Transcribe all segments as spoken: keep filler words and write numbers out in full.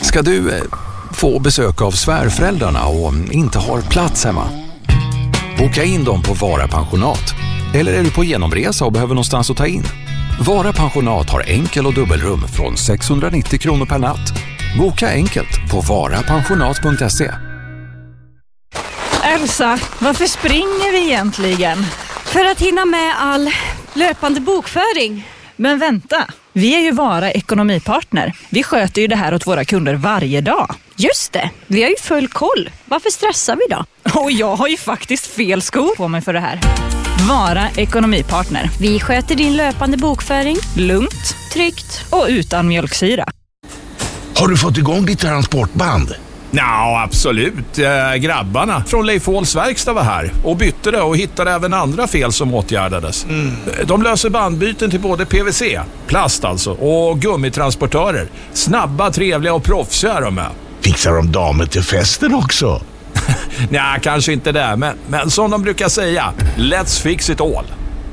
Ska du eh, få besök av svärföräldrarna och inte har plats hemma? Boka in dem på Vara Pensionat. Eller är du på genomresa och behöver någonstans att ta in? Vara Pensionat har enkel- och dubbelrum från sexhundranittio kronor per natt. Boka enkelt på vara pensionat punkt se. Elsa, varför springer vi egentligen? För att hinna med all löpande bokföring. Men vänta, vi är ju Vara ekonomipartner. Vi sköter ju det här åt våra kunder varje dag. Just det, vi har ju full koll. Varför stressar vi då? Och jag har ju faktiskt fel skor på mig för det här. Vara ekonomipartner. Vi sköter din löpande bokföring. Lugnt, Tryggt. och utan mjölksyra. Har du fått igång ditt transportband? Ja, absolut. Eh, grabbarna från Leif Åhls verkstad var här och bytte det och hittade även andra fel som åtgärdades. Mm. De löser bandbyten till både P V C, plast alltså, och gummitransportörer. Snabba, trevliga och proffsiga är de med. Fixar de damer till festen också? Nej, kanske inte det, men, men som de brukar säga, let's fix it all.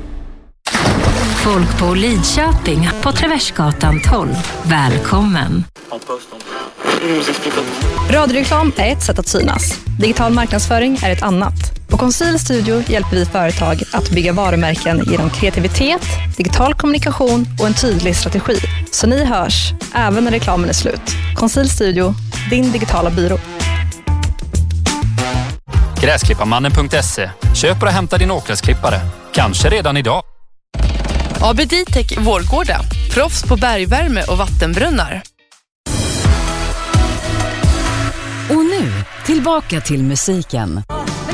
Folk på Lidköping på Traversgatan tolv. Välkommen. Radioreklam är ett sätt att synas. Digital marknadsföring är ett annat. På Conceal Studio hjälper vi företag att bygga varumärken genom kreativitet, digital kommunikation och en tydlig strategi. Så ni hörs, även när reklamen är slut. Conceal Studio, din digitala byrå. Gräsklipparmannen punkt se. Köp och hämta din åkgräsklippare. Kanske redan idag. A B D-Tech Vårgårda. Proffs på bergvärme och vattenbrunnar. Och nu, tillbaka till musiken.